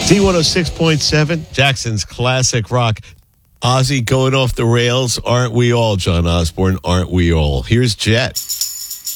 D106.7, Jackson's classic rock. Ozzy going off the rails. Aren't we all, John Osborne? Aren't we all? Here's Jet.